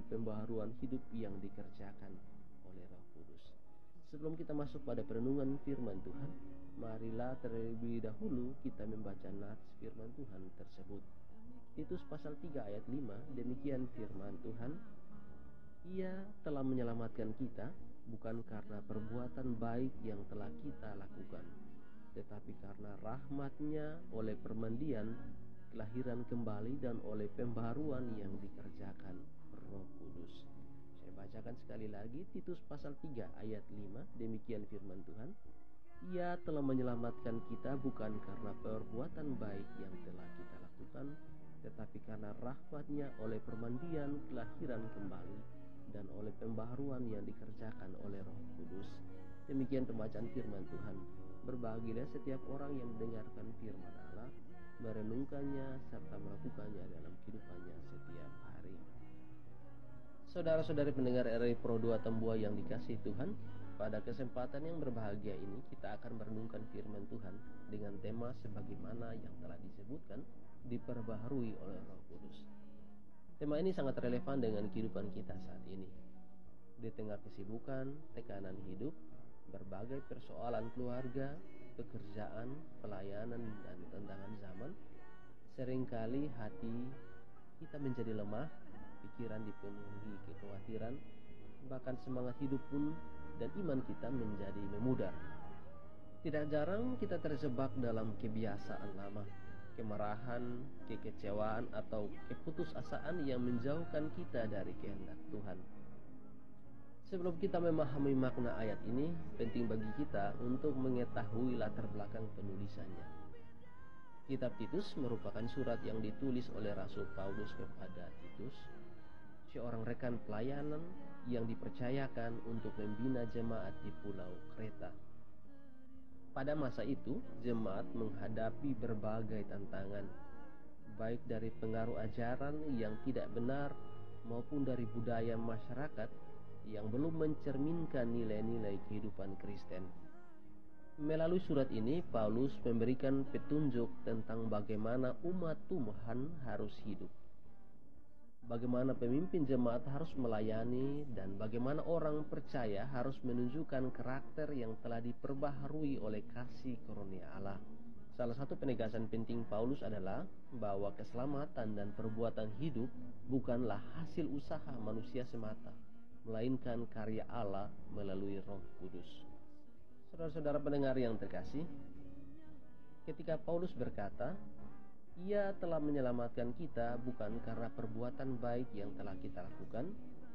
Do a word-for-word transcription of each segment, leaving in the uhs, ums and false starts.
pembaharuan hidup yang dikerjakan oleh Roh Kudus. Sebelum kita masuk pada perenungan firman Tuhan, marilah terlebih dahulu kita membaca nats firman Tuhan tersebut. Titus pasal tiga ayat lima, demikian firman Tuhan, Ia telah menyelamatkan kita bukan karena perbuatan baik yang telah kita lakukan, tetapi karena rahmat-Nya oleh permandian, kelahiran kembali dan oleh pembaharuan yang dikerjakan Roh Kudus. Saya bacakan sekali lagi Titus pasal tiga ayat lima, demikian firman Tuhan, Ia telah menyelamatkan kita bukan karena perbuatan baik yang telah kita lakukan, tetapi karena rahmat-Nya oleh permandian, kelahiran kembali dan oleh pembaharuan yang dikerjakan oleh Roh Kudus. Demikian pembacaan firman Tuhan. Berbahagialah setiap orang yang mendengarkan firman Allah, merenungkannya serta melakukannya dalam kehidupannya setiap hari. Saudara-saudari pendengar R R I Pro dua Tambua yang dikasihi Tuhan, pada kesempatan yang berbahagia ini kita akan merenungkan firman Tuhan dengan tema sebagaimana yang telah disebutkan, diperbaharui oleh Roh Kudus. Tema ini sangat relevan dengan kehidupan kita saat ini. Di tengah kesibukan, tekanan hidup, berbagai persoalan keluarga, pekerjaan, pelayanan, dan tantangan zaman, seringkali hati kita menjadi lemah, pikiran dipenuhi kekhawatiran, bahkan semangat hidup pun dan iman kita menjadi memudar. Tidak jarang kita terjebak dalam kebiasaan lama, kemarahan, kekecewaan, atau keputusasaan yang menjauhkan kita dari kehendak Tuhan. Sebelum kita memahami makna ayat ini, penting bagi kita untuk mengetahui latar belakang penulisannya. Kitab Titus merupakan surat yang ditulis oleh Rasul Paulus kepada Titus, seorang rekan pelayanan yang dipercayakan untuk membina jemaat di Pulau Kreta. Pada masa itu, jemaat menghadapi berbagai tantangan, baik dari pengaruh ajaran yang tidak benar maupun dari budaya masyarakat yang belum mencerminkan nilai-nilai kehidupan Kristen. Melalui surat ini, Paulus memberikan petunjuk tentang bagaimana umat Tuhan harus hidup, bagaimana pemimpin jemaat harus melayani, dan bagaimana orang percaya harus menunjukkan karakter yang telah diperbaharui oleh kasih karunia Allah. Salah satu penegasan penting Paulus adalah bahwa keselamatan dan perbuatan hidup bukanlah hasil usaha manusia semata, melainkan karya Allah melalui Roh Kudus. Saudara-saudara pendengar yang terkasih, ketika Paulus berkata, Ia telah menyelamatkan kita bukan karena perbuatan baik yang telah kita lakukan,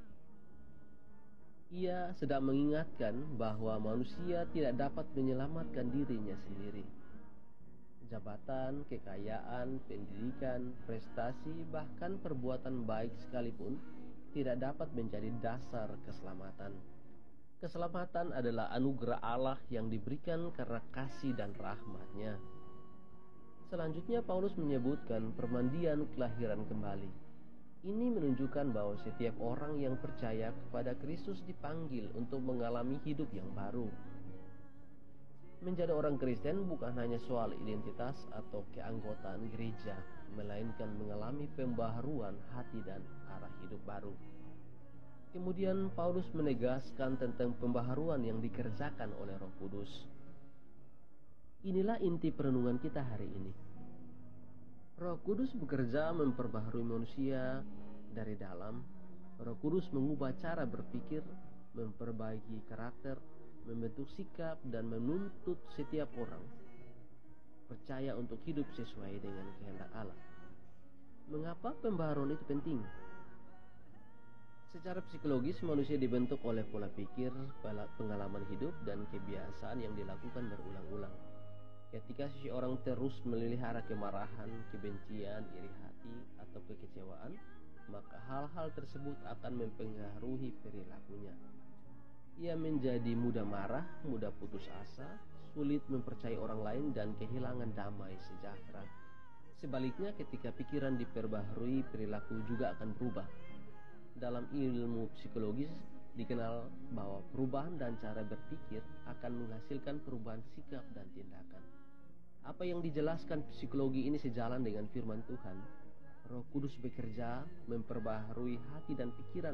Ia sedang mengingatkan bahwa manusia tidak dapat menyelamatkan dirinya sendiri. Jabatan, kekayaan, pendidikan, prestasi, bahkan perbuatan baik sekalipun tidak dapat menjadi dasar keselamatan. Keselamatan adalah anugerah Allah yang diberikan karena kasih dan rahmat-Nya. Selanjutnya Paulus menyebutkan permandian kelahiran kembali. Ini menunjukkan bahwa setiap orang yang percaya kepada Kristus dipanggil untuk mengalami hidup yang baru. Menjadi orang Kristen bukan hanya soal identitas atau keanggotaan gereja, melainkan mengalami pembaharuan hati dan arah hidup baru. Kemudian Paulus menegaskan tentang pembaharuan yang dikerjakan oleh Roh Kudus. Inilah inti perenungan kita hari ini. Roh Kudus bekerja memperbaharui manusia dari dalam. Roh Kudus mengubah cara berpikir, memperbaiki karakter, membentuk sikap, dan menuntut setiap orang percaya untuk hidup sesuai dengan kehendak Allah. Mengapa pembaharuan itu penting? Secara psikologis, manusia dibentuk oleh pola pikir, pengalaman hidup, dan kebiasaan yang dilakukan berulang-ulang. Ketika seseorang terus melihara kemarahan, kebencian, iri hati, atau kekecewaan, maka hal-hal tersebut akan mempengaruhi perilakunya. Ia menjadi mudah marah, mudah putus asa, sulit mempercayai orang lain, dan kehilangan damai sejahtera. Sebaliknya, ketika pikiran diperbaharui, perilaku juga akan berubah. Dalam ilmu psikologis dikenal bahwa perubahan dan cara berpikir akan menghasilkan perubahan sikap dan tindakan. Apa yang dijelaskan psikologi ini sejalan dengan firman Tuhan. Roh Kudus bekerja memperbaharui hati dan pikiran